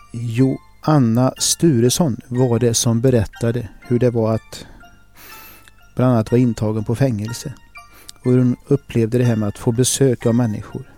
Joanna Sturesson var det som berättade hur det var att bland annat vara intagen på fängelse. Och hur hon upplevde det här med att få besök av människor.